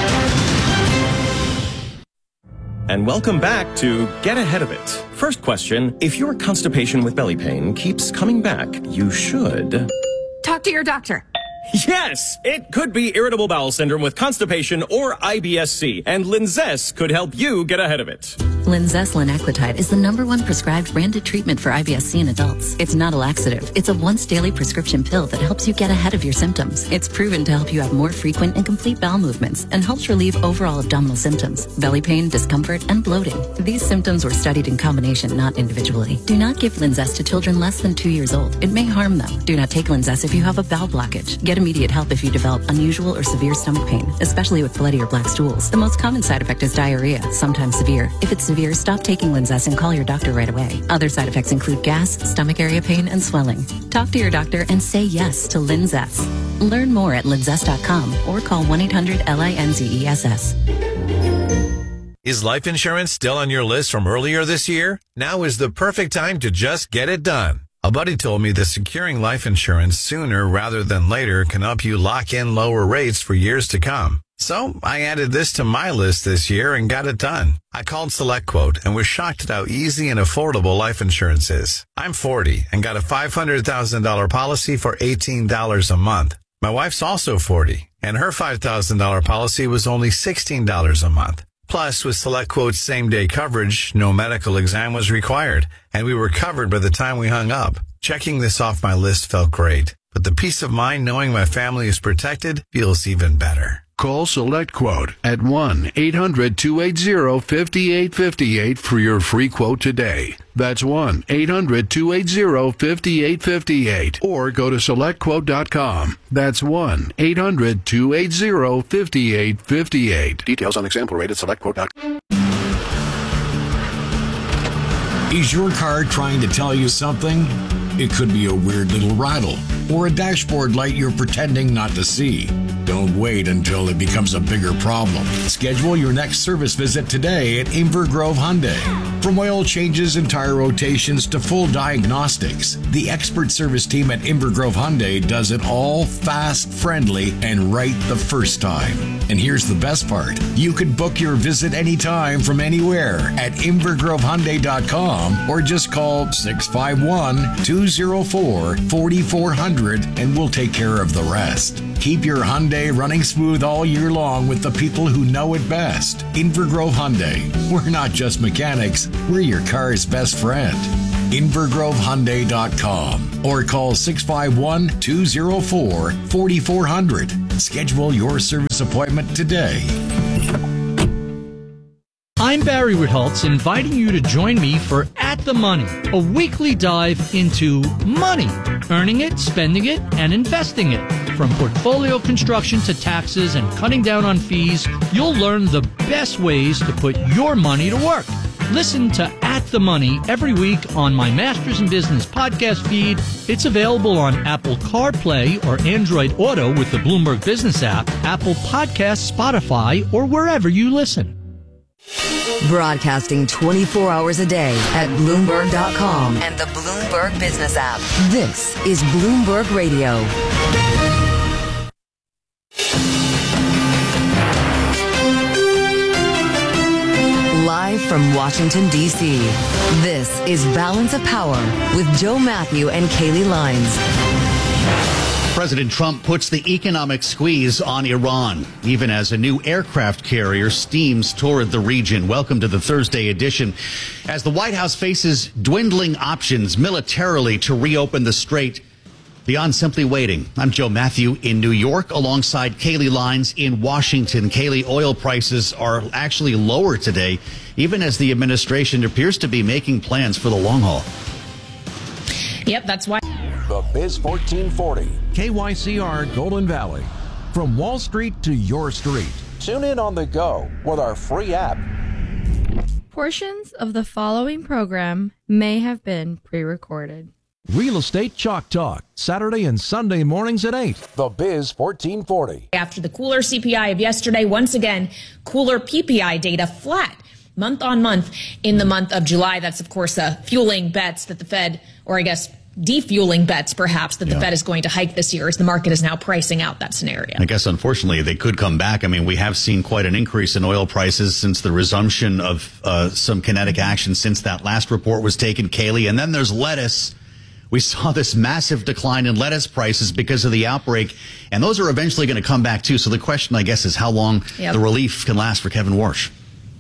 And welcome back to Get Ahead of It. First question, if your constipation with belly pain keeps coming back, you should talk to your doctor. Yes, it could be irritable bowel syndrome with constipation or I B S C, and Linzess could help you get ahead of it. Linzess linaclotide is the number one prescribed branded treatment for I B S C in adults. It's not a laxative. It's a once daily prescription pill that helps you get ahead of your symptoms. It's proven to help you have more frequent and complete bowel movements and helps relieve overall abdominal symptoms, belly pain, discomfort, and bloating. These symptoms were studied in combination, not individually. Do not give Linzess to children less than two years old. It may harm them. Do not take Linzess if you have a bowel blockage. Get immediate help if you develop unusual or severe stomach pain, especially with bloody or black stools. The most common side effect is diarrhea, sometimes severe. If it's severe, stop taking Linzess and call your doctor right away. Other side effects include gas, stomach area pain, and swelling. Talk to your doctor and say yes to Linzess. Learn more at linzess dot com or call one eight hundred L I N Z E S S. Is life insurance still on your list from earlier this year? Now is the perfect time to just get it done. A buddy told me that securing life insurance sooner rather than later can help you lock in lower rates for years to come. So I added this to my list this year and got it done. I called SelectQuote and was shocked at how easy and affordable life insurance is. I'm forty and got a five hundred thousand dollars policy for eighteen dollars a month. My wife's also forty, and her five thousand dollars policy was only sixteen dollars a month. Plus, with SelectQuote's same-day coverage, no medical exam was required, and we were covered by the time we hung up. Checking this off my list felt great, but the peace of mind knowing my family is protected feels even better. Call SelectQuote at one eight hundred two eight zero five eight five eight for your free quote today. That's one eight hundred two eight zero five eight five eight. Or go to select quote dot com. That's one eight hundred two eight zero five eight five eight. Details on example rate at select quote dot com. Is your car trying to tell you something? It could be a weird little rattle or a dashboard light you're pretending not to see. Don't wait until it becomes a bigger problem. Schedule your next service visit today at Inver Grove Hyundai. From oil changes and tire rotations to full diagnostics, the expert service team at Inver Grove Hyundai does it all fast, friendly, and right the first time. And here's the best part. You can book your visit anytime from anywhere at inver grove hyundai dot com or just call six five one, two oh four, four four zero zero and we'll take care of the rest. Keep your Hyundai running smooth all year long with the people who know it best. Inver Grove Hyundai. We're not just mechanics, we're your car's best friend. inver grove hyundai dot com or call six five one, two oh four, four four zero zero. Schedule your service appointment today. I'm Barry Ritholtz, inviting you to join me for At the Money, a weekly dive into money, earning it, spending it, and investing it. From portfolio construction to taxes and cutting down on fees, you'll learn the best ways to put your money to work. Listen to At the Money every week on my Masters in Business podcast feed. It's available on Apple CarPlay or Android Auto with the Bloomberg Business app, Apple Podcasts, Spotify, or wherever you listen. Broadcasting twenty-four hours a day at Bloomberg dot com and the Bloomberg Business app. This is Bloomberg Radio. Live from Washington, D C, this is Balance of Power with Joe Matthew and Kaylee Lines. President Trump puts the economic squeeze on Iran, even as a new aircraft carrier steams toward the region. Welcome to the Thursday edition. As the White House faces dwindling options militarily to reopen the strait beyond simply waiting. I'm Joe Matthew in New York alongside Kaylee Lines in Washington. Kaylee, oil prices are actually lower today, even as the administration appears to be making plans for the long haul. Yep, that's why. The Biz fourteen forty, K Y C R Golden Valley. From Wall Street to your street. Tune in on the go with our free app. Portions of the following program may have been pre-recorded. Real Estate Chalk Talk, Saturday and Sunday mornings at eight. The Biz fourteen forty. After the cooler C P I of yesterday, once again, cooler P P I data flat month on month in the month of July. That's, of course, uh, fueling bets that the Fed, or I guess defueling bets perhaps, that yeah. the Fed is going to hike this year as the market is now pricing out that scenario. I guess, unfortunately, they could come back. I mean, we have seen quite an increase in oil prices since the resumption of uh, some kinetic action since that last report was taken, Kaylee. And then there's lettuce. We saw this massive decline in lettuce prices because of the outbreak, and those are eventually going to come back, too. So the question, I guess, is how long yep. the relief can last for Kevin Warsh.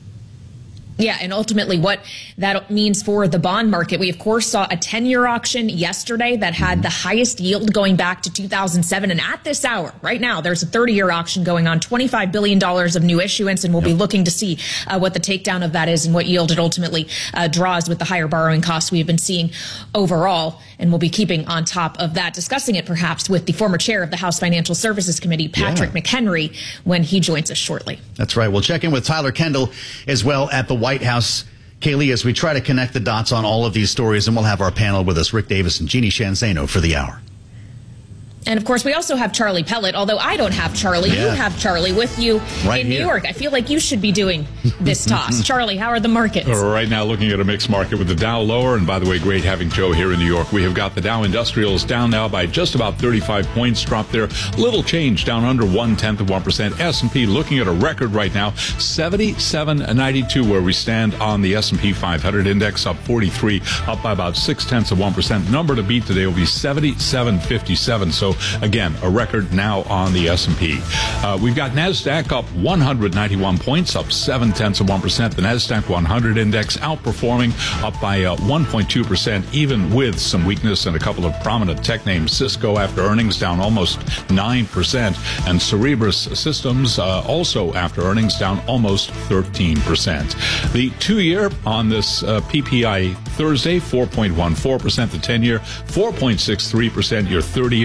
Yeah, and ultimately what that means for the bond market. We, of course, saw a ten-year auction yesterday that had the highest yield going back to two thousand seven. And at this hour, right now, there's a thirty-year auction going on, twenty-five billion dollars of new issuance, and we'll yep. be looking to see uh, what the takedown of that is and what yield it ultimately uh, draws with the higher borrowing costs we have been seeing overall. And we'll be keeping on top of that, discussing it perhaps with the former chair of the House Financial Services Committee, Patrick yeah. McHenry, when he joins us shortly. That's right. We'll check in with Tyler Kendall as well at the White House. Kaylee, as we try to connect the dots on all of these stories, and we'll have our panel with us, Rick Davis and Jeannie Shanzano, for the hour. And, of course, we also have Charlie Pellet, although I don't have Charlie. Yeah. You have Charlie with you right in New here. York. I feel like you should be doing this toss. Charlie, how are the markets? Right now, looking at a mixed market with the Dow lower. And, by the way, great having Joe here in New York. We have got the Dow Industrials down now by just about thirty-five points, dropped there. Little change, down under one-tenth of one percent. S and P looking at a record right now, seventy-seven ninety-two, where we stand on the S and P five hundred index, up forty-three, up by about six-tenths of one percent. Number to beat today will be seventy-seven fifty-seven. So, again, a record now on the S and P. Uh, we've got NASDAQ up one hundred ninety-one points, up seven tenths of one percent. The NASDAQ one hundred index outperforming, up by uh, one point two percent, even with some weakness in a couple of prominent tech names. Cisco, after earnings, down almost nine percent. And Cerebras Systems, uh, also after earnings, down almost thirteen percent. The two-year on this uh, P P I Thursday, four point one four percent. The ten-year, four point six three percent. Your thirty-year, five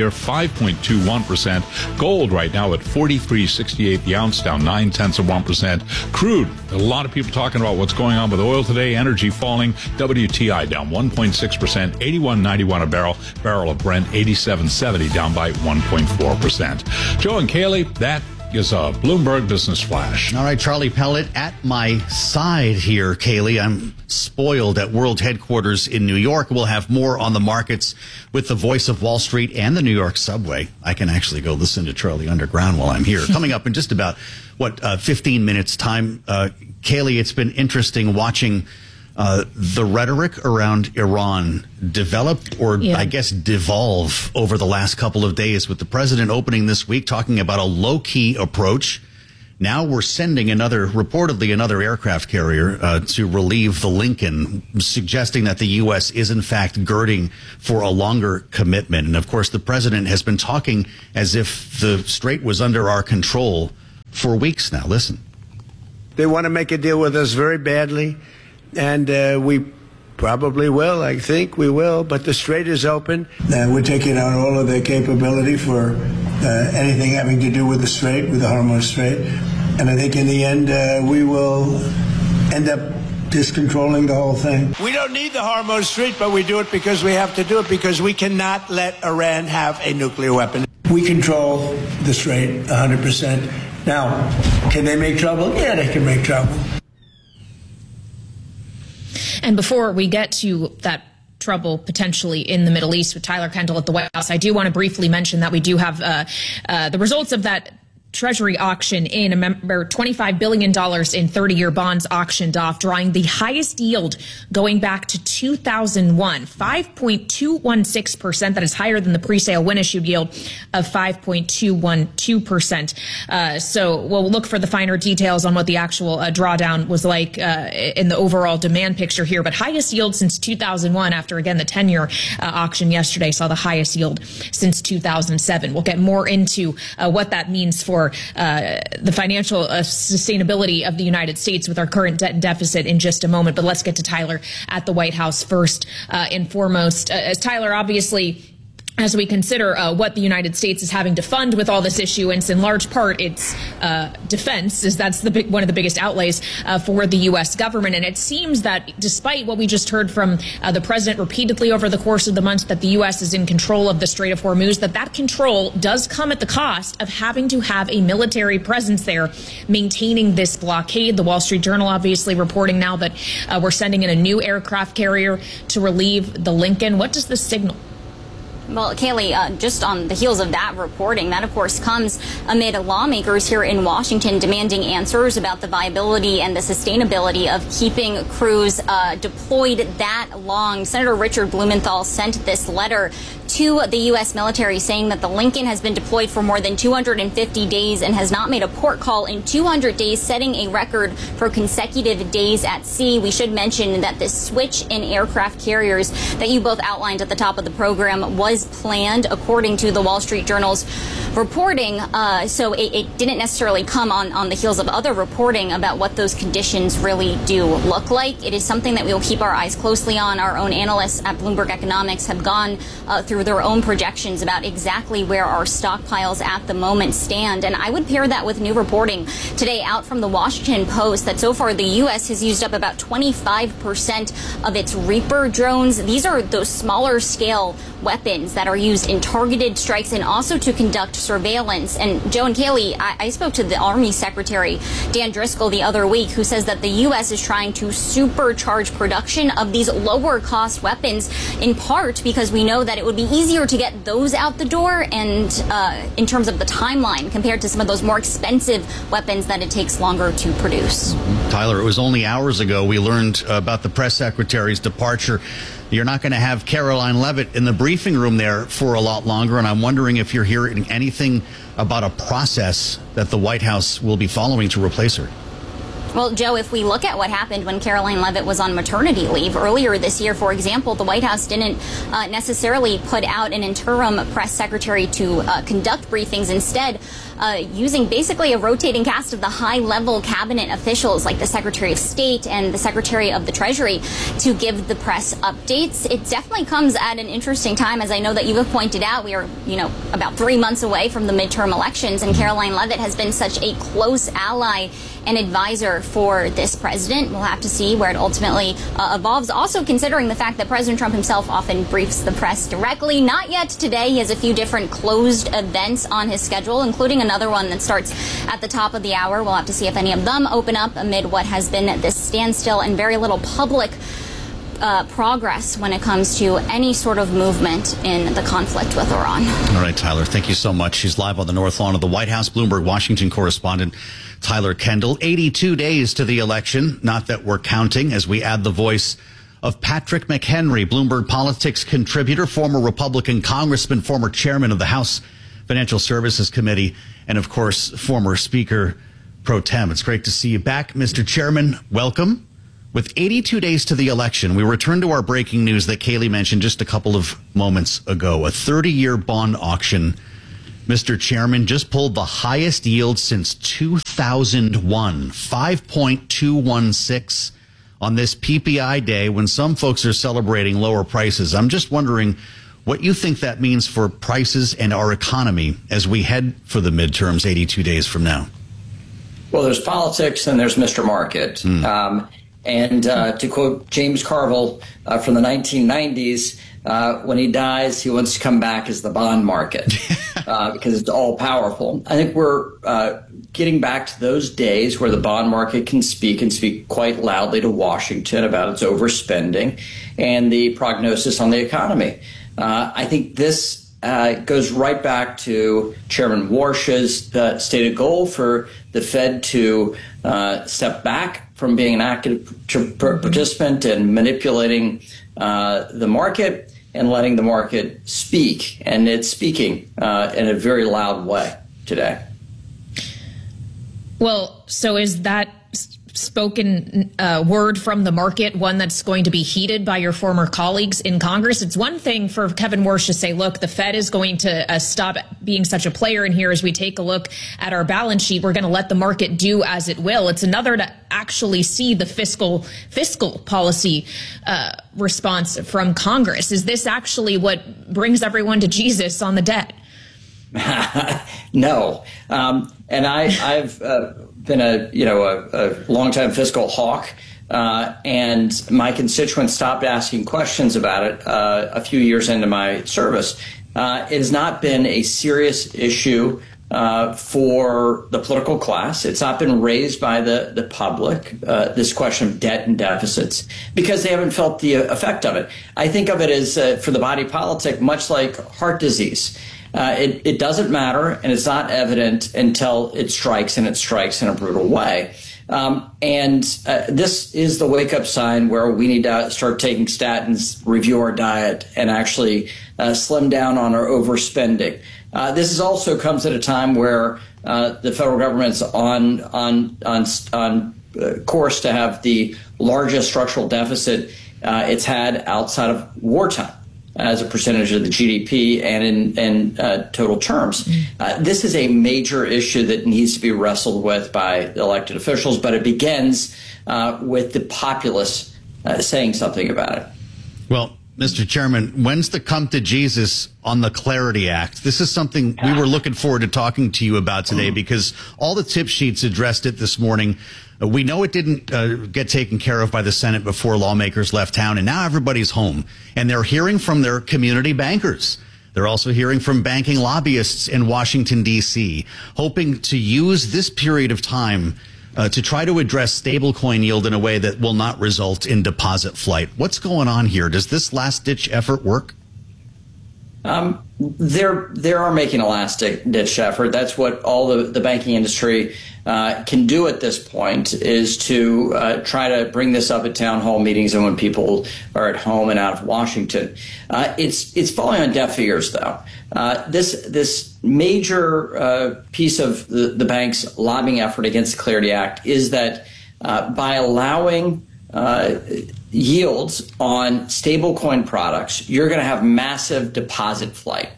five point two one percent. Gold right now at forty-three sixty-eight the ounce, down nine tenths of one percent. Crude, a lot of people talking about what's going on with oil today. Energy falling. W T I down one point six percent, eighty-one ninety-one a barrel. Barrel of Brent, eighty-seven seventy, down by one point four percent. Joe and Kaylee, that is a Bloomberg Business Flash. All right, Charlie Pellet at my side here, Kaylee. I'm spoiled at World Headquarters in New York. We'll have more on the markets with the voice of Wall Street and the New York subway. I can actually go listen to Charlie Underground while I'm here. Coming up in just about, what, uh, fifteen minutes time. Uh, Kaylee, it's been interesting watching Uh, the rhetoric around Iran develop, or yeah. I guess devolve, over the last couple of days, with the president opening this week talking about a low-key approach. Now we're sending another, reportedly another aircraft carrier uh, to relieve the Lincoln, suggesting that the U S is in fact girding for a longer commitment. And of course, the president has been talking as if the Strait was under our control for weeks now. Listen. They want to make a deal with us very badly. And uh, we probably will, I think we will, but the Strait is open. Uh, we're taking out all of their capability for uh, anything having to do with the Strait, with the Hormuz Strait. And I think in the end, uh, we will end up just controlling the whole thing. We don't need the Hormuz Strait, but we do it because we have to do it, because we cannot let Iran have a nuclear weapon. We control the Strait one hundred percent. Now, can they make trouble? Yeah, they can make trouble. And before we get to that trouble potentially in the Middle East with Tyler Kendall at the White House, I do want to briefly mention that we do have uh, uh, the results of that Treasury auction in. Remember, twenty-five billion dollars in thirty-year bonds auctioned off, drawing the highest yield going back to two thousand one, five point two one six percent. That is higher than the pre-sale when-issued yield of five point two one two percent. Uh, so we'll look for the finer details on what the actual uh, drawdown was like uh, in the overall demand picture here. But highest yield since two thousand one, after, again, the ten-year uh, auction yesterday saw the highest yield since two thousand seven. We'll get more into uh, what that means for Uh, the financial uh, sustainability of the United States with our current debt and deficit in just a moment. But let's get to Tyler at the White House first uh, and foremost. Uh, as Tyler, obviously, as we consider uh, what the United States is having to fund with all this issuance, in large part, it's uh, defense, is that's the big, one of the biggest outlays uh, for the U S government. And it seems that despite what we just heard from uh, the president repeatedly over the course of the month, that the U S is in control of the Strait of Hormuz, that that control does come at the cost of having to have a military presence there maintaining this blockade. The Wall Street Journal obviously reporting now that uh, we're sending in a new aircraft carrier to relieve the Lincoln. What does this signal? Well, Kaylee, uh, just on the heels of that reporting, that, of course, comes amid lawmakers here in Washington demanding answers about the viability and the sustainability of keeping crews uh, deployed that long. Senator Richard Blumenthal sent this letter to the U S military saying that the Lincoln has been deployed for more than two hundred fifty days and has not made a port call in two hundred days, setting a record for consecutive days at sea. We should mention that this switch in aircraft carriers that you both outlined at the top of the program was planned, according to the Wall Street Journal's reporting. Uh, so it, it didn't necessarily come on, on the heels of other reporting about what those conditions really do look like. It is something that we will keep our eyes closely on. Our own analysts at Bloomberg Economics have gone uh, through their own projections about exactly where our stockpiles at the moment stand. And I would pair that with new reporting today out from the Washington Post that so far the U S has used up about twenty-five percent of its Reaper drones. These are those smaller scale weapons that are used in targeted strikes and also to conduct surveillance. And Joe and Kaylee, I, I spoke to the Army Secretary Dan Driscoll the other week, who says that the U S is trying to supercharge production of these lower cost weapons, in part because we know that it would be easier to get those out the door and uh, in terms of the timeline compared to some of those more expensive weapons that it takes longer to produce. Tyler, it was only hours ago we learned about the press secretary's departure. You're not going to have Caroline Leavitt in the briefing room there for a lot longer, and I'm wondering if you're hearing anything about a process that the White House will be following to replace her. Well, Joe, if we look at what happened when Caroline Leavitt was on maternity leave earlier this year, for example, the White House didn't uh, necessarily put out an interim press secretary to uh, conduct briefings. Instead, uh, using basically a rotating cast of the high-level cabinet officials like the Secretary of State and the Secretary of the Treasury to give the press updates. It definitely comes at an interesting time, as I know that you have pointed out. We are, you know, about three months away from the midterm elections, and Caroline Leavitt has been such a close ally and advisor for this president. We'll have to see where it ultimately uh, evolves. Also considering the fact that President Trump himself often briefs the press directly. Not yet today. He has a few different closed events on his schedule, including another one that starts at the top of the hour. We'll have to see if any of them open up amid what has been this standstill and very little public Uh, progress when it comes to any sort of movement in the conflict with Iran. All right, Tyler, thank you so much. She's live on the North Lawn of the White House. Bloomberg Washington correspondent Tyler Kendall. eighty-two days to the election. Not that we're counting as we add the voice of Patrick McHenry, Bloomberg Politics contributor, former Republican congressman, former chairman of the House Financial Services Committee, and, of course, former Speaker pro tem. It's great to see you back, Mister Chairman. Welcome. With eighty-two days to the election, we return to our breaking news that Kaylee mentioned just a couple of moments ago. A thirty-year bond auction, Mister Chairman, just pulled the highest yield since two thousand one, five point two one six on this P P I day when some folks are celebrating lower prices. I'm just wondering what you think that means for prices and our economy as we head for the midterms eighty-two days from now. Well, there's politics and there's Mister Market. Mm. Um, And uh, to quote James Carville uh, from the nineteen nineties, uh, when he dies, he wants to come back as the bond market uh, because it's all powerful. I think we're uh, getting back to those days where the bond market can speak and speak quite loudly to Washington about its overspending and the prognosis on the economy. Uh, I think this uh, goes right back to Chairman Warsh's uh, stated goal for the Fed to uh, step back from being an active participant and manipulating uh, the market and letting the market speak. And it's speaking uh, in a very loud way today. Well, so is that spoken uh, word from the market one that's going to be heeded by your former colleagues in Congress? It's one thing for Kevin Warsh to say, look, the Fed is going to uh, stop being such a player in here as we take a look at our balance sheet. We're going to let the market do as it will. It's another to actually see the fiscal fiscal policy uh, response from Congress. Is this actually what brings everyone to Jesus on the debt? No. Um, and I, I've uh, been a, you know, a, a longtime fiscal hawk, uh, and my constituents stopped asking questions about it uh, a few years into my service. Uh, it has not been a serious issue uh, for the political class. It's not been raised by the, the public, uh, this question of debt and deficits, because they haven't felt the effect of it. I think of it as, uh, for the body politic, much like heart disease. Uh, it, it doesn't matter, and it's not evident until it strikes, and it strikes in a brutal way. Um, and uh, this is the wake-up sign where we need to start taking statins, review our diet, and actually uh, slim down on our overspending. Uh, this is also comes at a time where uh, the federal government's on on on on uh, course to have the largest structural deficit uh, it's had outside of wartime, as a percentage of the G D P and in, in uh, total terms. Uh, this is a major issue that needs to be wrestled with by elected officials, but it begins uh, with the populace uh, saying something about it. Well, Mister Chairman, when's the come to Jesus on the Clarity Act? This is something we were looking forward to talking to you about today because all the tip sheets addressed it this morning. We know it didn't uh, get taken care of by the Senate before lawmakers left town, and now everybody's home. And they're hearing from their community bankers. They're also hearing from banking lobbyists in Washington, D C, hoping to use this period of time uh, to try to address stablecoin yield in a way that will not result in deposit flight. What's going on here? Does this last-ditch effort work? Um, they're, they are making a last-ditch effort. That's what all the, the banking industry uh, can do at this point, is to uh, try to bring this up at town hall meetings and when people are at home and out of Washington. Uh, it's it's falling on deaf ears, though. Uh, this this major uh, piece of the, the bank's lobbying effort against the Clarity Act is that uh, by allowing uh, yields on stablecoin products, you're going to have massive deposit flight.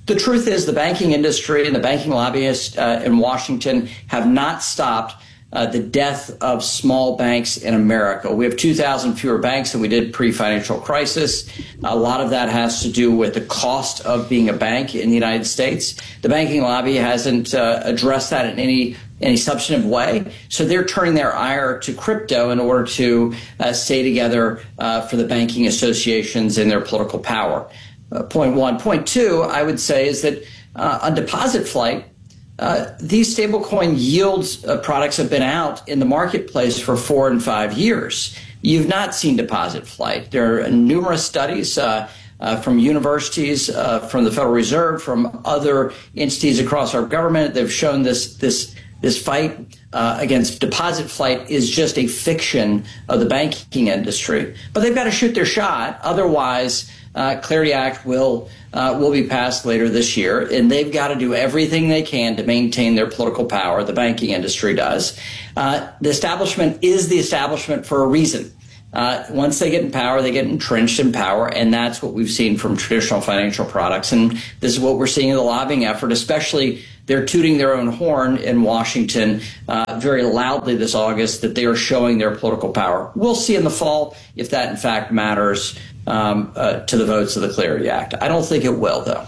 The truth is the banking industry and the banking lobbyists uh, in Washington have not stopped uh, the death of small banks in America. We have two thousand fewer banks than we did pre-financial crisis. A lot of that has to do with the cost of being a bank in the United States. The banking lobby hasn't uh, addressed that in any any substantive way. So they're turning their ire to crypto in order to uh, stay together uh, for the banking associations and their political power. Uh, point one. Point two, I would say, is that uh, on deposit flight, uh, these stablecoin yields uh, products have been out in the marketplace for four and five years. You've not seen deposit flight. There are numerous studies uh, uh, from universities, uh, from the Federal Reserve, from other entities across our government. They've shown this this this fight uh, against deposit flight is just a fiction of the banking industry. But they've got to shoot their shot. Otherwise, Uh, Clarity Act will uh, will be passed later this year, and they've got to do everything they can to maintain their political power. The banking industry does. Uh, the establishment is the establishment for a reason. Uh, once they get in power, they get entrenched in power, and that's what we've seen from traditional financial products. And this is what we're seeing in the lobbying effort, especially they're tooting their own horn in Washington uh, very loudly this August that they are showing their political power. We'll see in the fall if that, in fact, matters um, uh, to the votes of the Clarity Act. I don't think it will, though.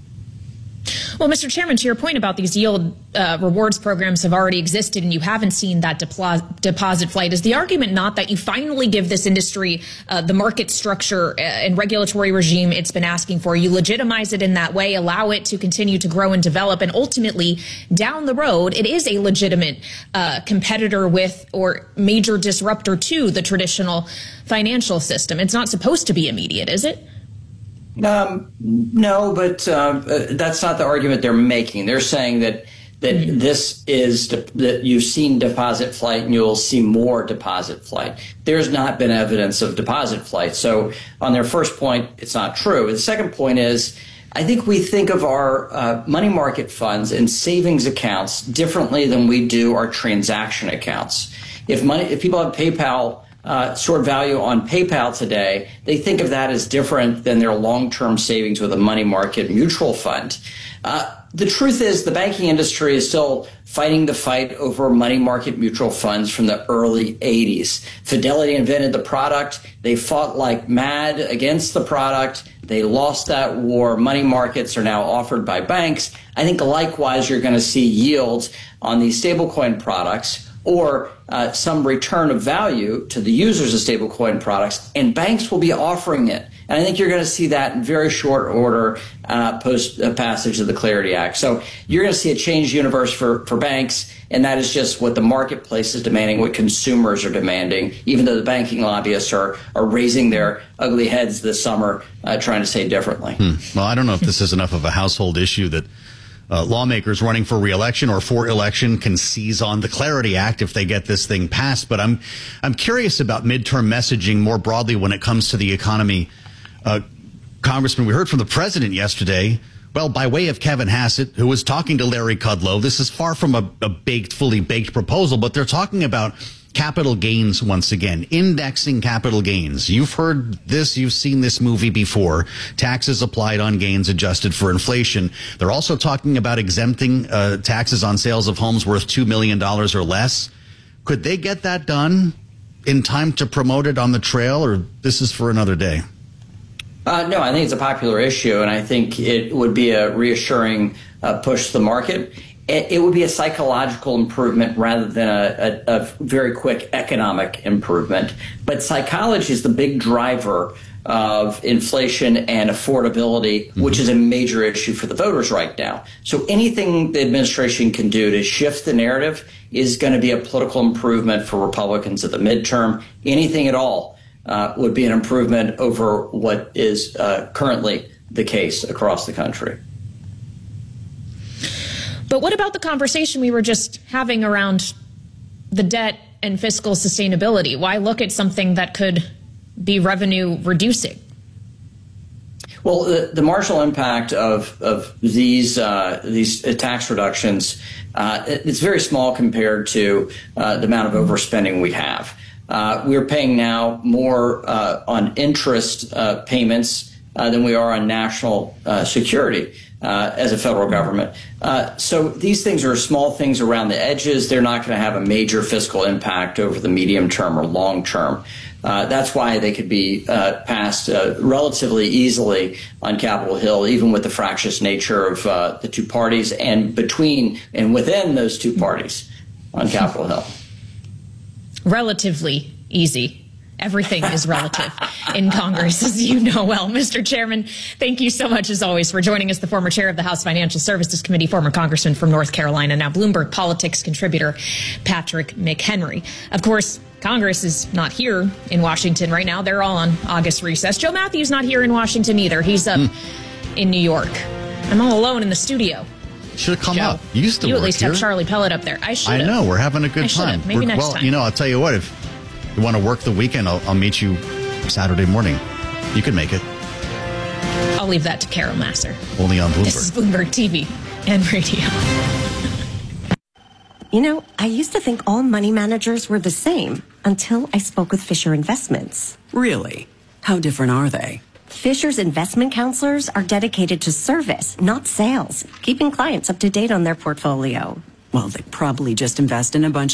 Well, Mister Chairman, to your point about these yield uh, rewards programs have already existed and you haven't seen that deplo- deposit flight, is the argument not that you finally give this industry uh, the market structure and regulatory regime it's been asking for? You legitimize it in that way, allow it to continue to grow and develop, and ultimately, down the road, it is a legitimate uh, competitor with or major disruptor to the traditional financial system. It's not supposed to be immediate, is it? Um, no, but uh, that's not the argument they're making. They're saying that that mm-hmm. this is de- that you've seen deposit flight and you'll see more deposit flight. There's not been evidence of deposit flight. So on their first point, it's not true. The second point is, I think we think of our uh, money market funds and savings accounts differently than we do our transaction accounts. If money, if people have PayPal Uh, stored value on PayPal today, they think of that as different than their long-term savings with a money market mutual fund. Uh, the truth is the banking industry is still fighting the fight over money market mutual funds from the early eighties. Fidelity invented the product. They fought like mad against the product. They lost that war. Money markets are now offered by banks. I think likewise you're going to see yields on these stablecoin products or uh, some return of value to the users of stablecoin products, and banks will be offering it. And I think you're going to see that in very short order uh, post uh, passage of the Clarity Act. So you're going to see a changed universe for, for banks, and that is just what the marketplace is demanding, what consumers are demanding, even though the banking lobbyists are, are raising their ugly heads this summer uh, trying to say differently. Hmm. Well, I don't know if this is enough of a household issue that Uh, lawmakers running for re-election or for election can seize on the Clarity Act if they get this thing passed. But I'm I'm curious about midterm messaging more broadly when it comes to the economy. Uh, Congressman, we heard from the president yesterday, well, by way of Kevin Hassett, who was talking to Larry Kudlow. This is far from a, a baked, fully baked proposal, but they're talking about capital gains once again, indexing capital gains. You've heard this, you've seen this movie before. Taxes applied on gains adjusted for inflation. They're also talking about exempting uh, taxes on sales of homes worth two million dollars or less. Could they get that done in time to promote it on the trail, or this is for another day? Uh, no, I think it's a popular issue, and I think it would be a reassuring uh, push to the market. It would be a psychological improvement rather than a, a, a very quick economic improvement. But psychology is the big driver of inflation and affordability, mm-hmm. which is a major issue for the voters right now. So anything the administration can do to shift the narrative is going to be a political improvement for Republicans at the midterm. Anything at all uh, would be an improvement over what is uh, currently the case across the country. But what about the conversation we were just having around the debt and fiscal sustainability? Why look at something that could be revenue reducing? Well, the, the marginal impact of, of these uh, these tax reductions, uh, it's very small compared to uh, the amount of overspending we have. Uh, we're paying now more uh, on interest uh, payments uh, than we are on national uh, security uh, as a federal government. Uh, so these things are small things around the edges. They're not going to have a major fiscal impact over the medium term or long term. Uh, that's why they could be uh, passed uh, relatively easily on Capitol Hill, even with the fractious nature of uh, the two parties and between and within those two parties on Capitol Hill. Relatively easy. Everything is relative in Congress, as you know well. Mister Chairman, thank you so much, as always, for joining us, the former chair of the House Financial Services Committee, former congressman from North Carolina, now Bloomberg Politics contributor, Patrick McHenry. Of course, Congress is not here in Washington right now. They're all on August recess. Joe Matthews not here in Washington either. He's up mm. in New York. I'm all alone in the studio. Should have come Joe, up. You used to You work at least here. have Charlie Pellet up there. I should I know. We're having a good I time. should've. Maybe We're- next well, time. you know, I'll tell you what. If you want to work the weekend, I'll, I'll meet you Saturday morning. You can make it. I'll leave that to Carol Masser. Only on Bloomberg. This is Bloomberg T V and radio. You know, I used to think all money managers were the same until I spoke with Fisher Investments. Really? How different are they? Fisher's investment counselors are dedicated to service, not sales, keeping clients up to date on their portfolio. Well, they probably just invest in a bunch